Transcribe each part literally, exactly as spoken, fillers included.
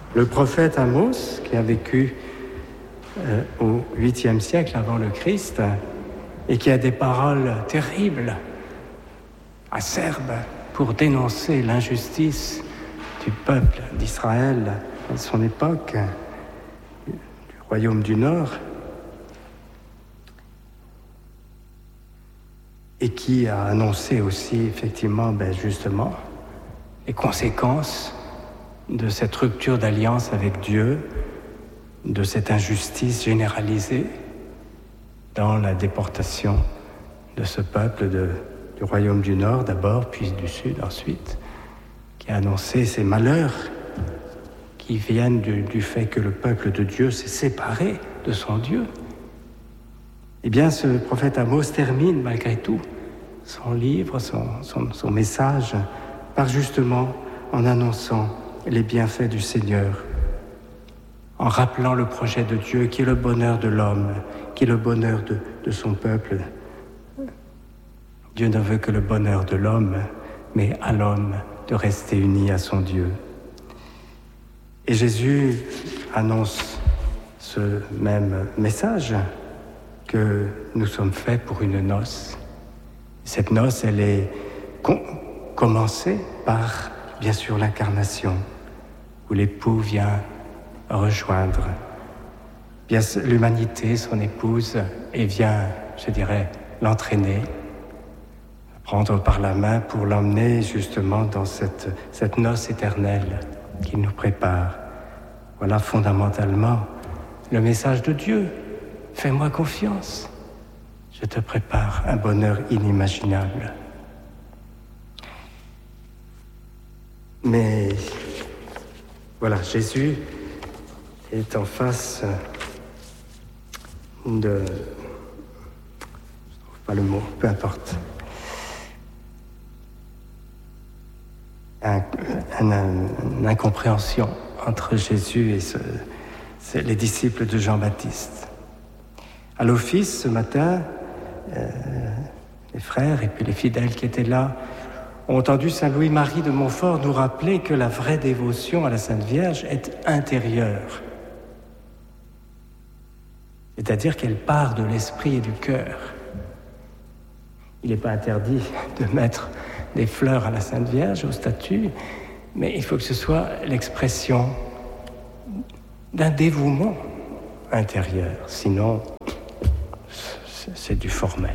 Le prophète Amos, qui a vécu euh, au huitième siècle avant le Christ, et qui a des paroles terribles, acerbes, pour dénoncer l'injustice du peuple d'Israël à son époque, du royaume du Nord, et qui a annoncé aussi, effectivement, ben justement, les conséquences de cette rupture d'alliance avec Dieu, de cette injustice généralisée dans la déportation de ce peuple de, du royaume du Nord d'abord, puis du Sud ensuite, qui a annoncé ces malheurs qui viennent du, du fait que le peuple de Dieu s'est séparé de son Dieu. Eh bien, ce prophète Amos termine malgré tout son livre, son, son, son message, par justement en annonçant les bienfaits du Seigneur, en rappelant le projet de Dieu qui est le bonheur de l'homme, qui est le bonheur de, de son peuple. Dieu ne veut que le bonheur de l'homme, mais à l'homme de rester uni à son Dieu. Et Jésus annonce ce même message, que nous sommes faits pour une noce. Cette noce, elle est com- commencée par, bien sûr, l'incarnation, où l'époux vient rejoindre bien l'humanité, son épouse, et vient, je dirais, l'entraîner, prendre par la main pour l'emmener justement dans cette, cette noce éternelle qu'il nous prépare. Voilà fondamentalement le message de Dieu. Fais-moi confiance, je te prépare un bonheur inimaginable. Mais voilà, Jésus est en face de... Je ne trouve pas le mot, peu importe. Un, un, un, une incompréhension entre Jésus et ce, c'est les disciples de Jean-Baptiste. À l'office, ce matin, euh, les frères et puis les fidèles qui étaient là ont entendu Saint Louis-Marie de Montfort nous rappeler que la vraie dévotion à la Sainte Vierge est intérieure. C'est-à-dire qu'elle part de l'esprit et du cœur. Il n'est pas interdit de mettre des fleurs à la Sainte Vierge, aux statues, mais il faut que ce soit l'expression d'un dévouement intérieur. Sinon, c'est du formel.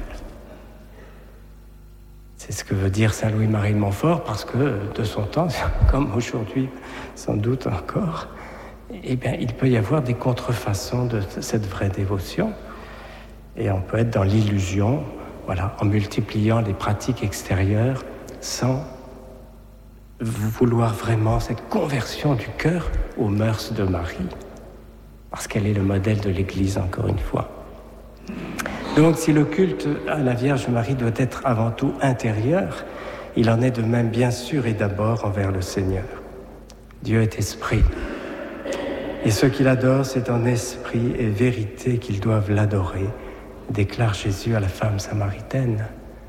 C'est ce que veut dire Saint Louis-Marie de Montfort, parce que de son temps, comme aujourd'hui sans doute encore, eh bien, il peut y avoir des contrefaçons de cette vraie dévotion. Et on peut être dans l'illusion, voilà, en multipliant les pratiques extérieures sans vouloir vraiment cette conversion du cœur aux mœurs de Marie, parce qu'elle est le modèle de l'Église, encore une fois. Donc, si le culte à la Vierge Marie doit être avant tout intérieur, il en est de même, bien sûr, et d'abord envers le Seigneur. Dieu est esprit. Et ceux qui l'adorent, c'est en esprit et vérité qu'ils doivent l'adorer, déclare Jésus à la femme samaritaine.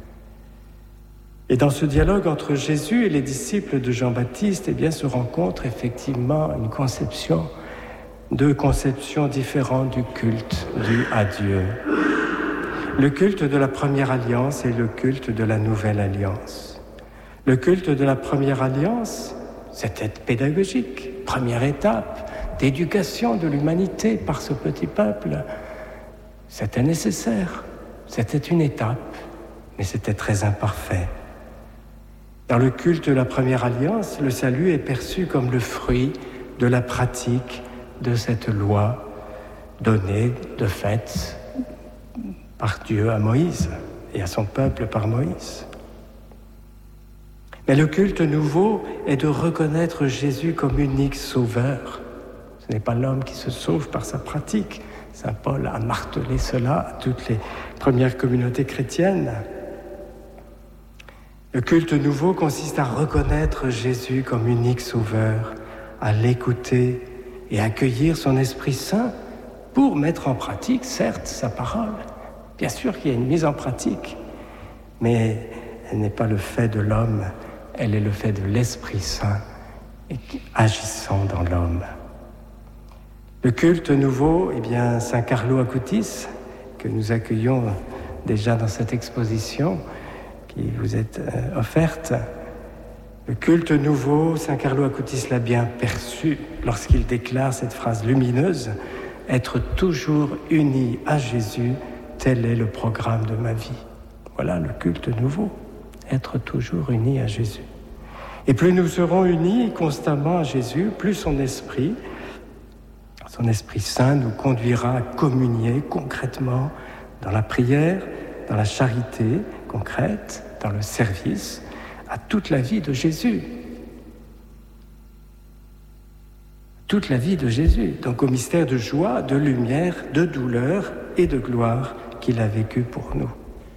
Et dans ce dialogue entre Jésus et les disciples de Jean-Baptiste, eh bien, se rencontre effectivement une conception, deux conceptions différentes du culte dû à Dieu. Le culte de la première alliance et le culte de la nouvelle alliance. Le culte de la première alliance, c'était pédagogique, première étape d'éducation de l'humanité par ce petit peuple. C'était nécessaire, c'était une étape, mais c'était très imparfait. Dans le culte de la première alliance, le salut est perçu comme le fruit de la pratique de cette loi donnée de fait par Dieu à Moïse et à son peuple par Moïse. Mais le culte nouveau est de reconnaître Jésus comme unique sauveur. Ce n'est pas l'homme qui se sauve par sa pratique. Saint Paul a martelé cela à toutes les premières communautés chrétiennes. Le culte nouveau consiste à reconnaître Jésus comme unique sauveur, à l'écouter et accueillir son Esprit Saint pour mettre en pratique, certes, sa parole. Bien sûr qu'il y a une mise en pratique, mais elle n'est pas le fait de l'homme, elle est le fait de l'Esprit Saint agissant dans l'homme. Le culte nouveau, eh bien, Saint Carlo Acutis, que nous accueillons déjà dans cette exposition qui vous est euh, offerte. Le culte nouveau, Saint Carlo Acutis l'a bien perçu lorsqu'il déclare cette phrase lumineuse « Être toujours uni à Jésus, tel est le programme de ma vie ». Voilà le culte nouveau, être toujours uni à Jésus. Et plus nous serons unis constamment à Jésus, plus son esprit, son Esprit Saint nous conduira à communier concrètement dans la prière, dans la charité concrète, dans le service, à toute la vie de Jésus. Toute la vie de Jésus, donc au mystère de joie, de lumière, de douleur et de gloire qu'il a vécu pour nous.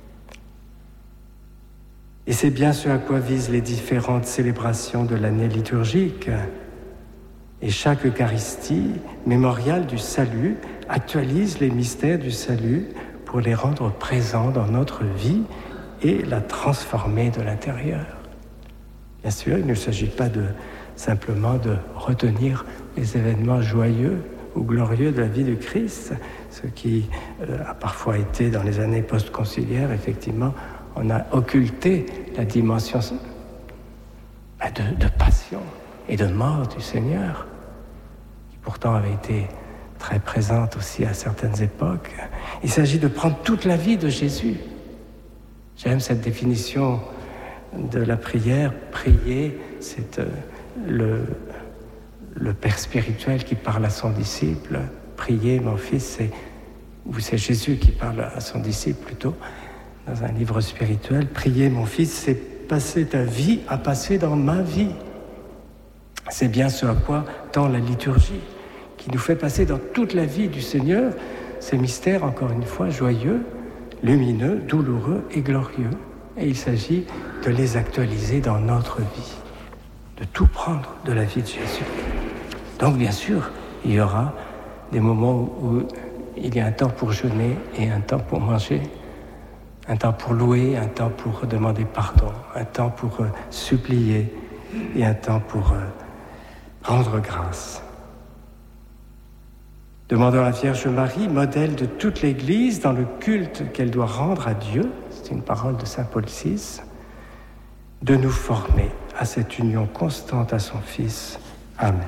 Et c'est bien ce à quoi visent les différentes célébrations de l'année liturgique. Et chaque Eucharistie, mémorial du salut, actualise les mystères du salut pour les rendre présents dans notre vie et la transformer de l'intérieur. Bien sûr, il ne s'agit pas de, simplement de retenir les événements joyeux ou glorieux de la vie du Christ, ce qui euh, a parfois été dans les années post-conciliaires, effectivement, on a occulté la dimension de, de passion et de mort du Seigneur, qui pourtant avait été très présente aussi à certaines époques. Il s'agit de prendre toute la vie de Jésus. J'aime cette définition de la prière. Prier, c'est euh, le, le Père spirituel qui parle à son disciple. Prier, mon fils, c'est, ou c'est Jésus qui parle à son disciple plutôt, dans un livre spirituel. Prier, mon fils, c'est passer ta vie à passer dans ma vie. C'est bien ce à quoi tend la liturgie, qui nous fait passer dans toute la vie du Seigneur ces mystères, encore une fois, joyeux, lumineux, douloureux et glorieux. Et il s'agit de les actualiser dans notre vie, de tout prendre de la vie de Jésus. Donc, bien sûr, il y aura des moments où il y a un temps pour jeûner et un temps pour manger, un temps pour louer, un temps pour demander pardon, un temps pour euh, supplier et un temps pour euh, rendre grâce. Demandons à la Vierge Marie, modèle de toute l'Église dans le culte qu'elle doit rendre à Dieu, c'est une parole de saint Paul six, de nous former à cette union constante à son Fils. Amen.